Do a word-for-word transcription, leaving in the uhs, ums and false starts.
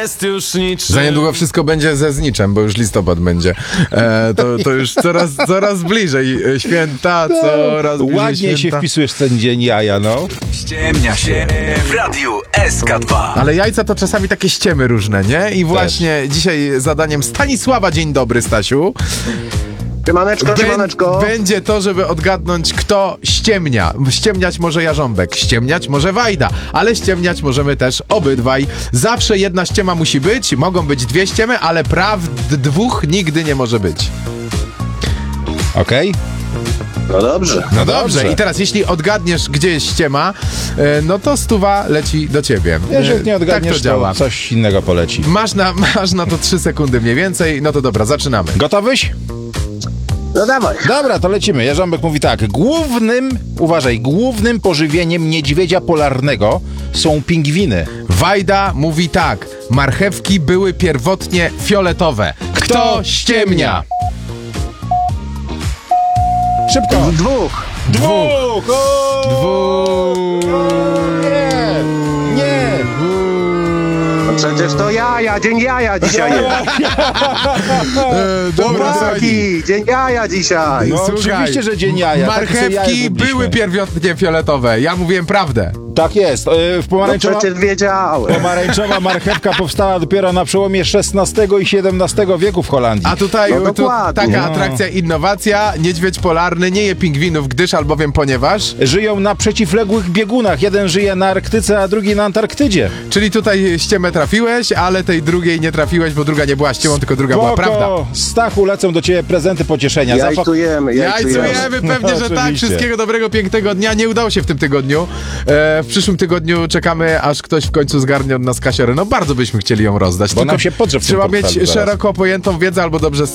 jest już niczym. Za niedługo wszystko będzie ze zniczem, bo już listopad będzie. E, to, to już coraz, coraz bliżej święta, coraz bliżej Ładnie święta. się wpisujesz w ten dzień jaja, no. Ściemnia się w Radiu S K dwa. Ale jajca to czasami takie ściemy różne, nie? I właśnie dzisiaj zadaniem Stanisława, dzień dobry, Stasiu. Siemaneczko, Bę- siemaneczko. Będzie to, żeby odgadnąć, kto ściemnia. Ściemniać może Jarząbek, ściemniać może Wajda, ale ściemniać możemy też obydwaj. Zawsze jedna ściema musi być, mogą być dwie ściemy, ale prawd dwóch nigdy nie może być. Okej? No dobrze. No dobrze, dobrze. i teraz jeśli odgadniesz, gdzie jest ściema, e, no to stuwa leci do ciebie. Jeżeli nie E, odgadniesz, tak to działa. to coś innego poleci. Masz na, masz na to trzy sekundy mniej więcej, no to dobra, zaczynamy. Gotowyś? No dawaj. Dobra, to lecimy. Jarząbek mówi tak. Głównym, uważaj, głównym pożywieniem niedźwiedzia polarnego są pingwiny. Wajda mówi tak, marchewki były pierwotnie fioletowe. Kto, Kto ściemnia? Szybko! Dwóch. Dwóch! O! Dwóch. Nie! Nie! No przecież to jaja, dzień jaja dzisiaj jest. E, dobra, słuchaj. Chłopaki, dzień jaja dzisiaj. No, Słuchaj, oczywiście, że dzień jaja. Takie sobie jaja Marchewki zrobiliśmy. były pierwotnie fioletowe. Ja mówiłem prawdę. Tak jest. E, W No pomarańczowa... przecież wiedziałem. Pomarańczowa marchewka powstała dopiero na przełomie szesnastego i siedemnastego wieku w Holandii. A tutaj No tu, dokładnie. taka No. atrakcja, innowacja. Niedźwiedź polarny nie je pingwinów, gdyż albowiem ponieważ... Żyją na przeciwległych biegunach. Jeden żyje na Arktyce, a drugi na Antarktydzie. Czyli tutaj ściemę trafiłeś, ale tej drugiej nie trafiłeś, bo druga nie była ściemą, tylko druga była Spoko. prawda. Stachu, lecą do ciebie prezenty pocieszenia. Za fa- Jajcujemy, jajcujemy. Jajcujemy, pewnie, że tak. Oczywiście. Wszystkiego dobrego, pięknego dnia. Nie udało się w tym tygodniu. E, w przyszłym tygodniu czekamy, aż ktoś w końcu zgarnie od nas kasiorę. No bardzo byśmy chcieli ją rozdać. Bo tylko nam się podrze w tym trzeba portfelu mieć zaraz. szeroko pojętą wiedzę albo dobrze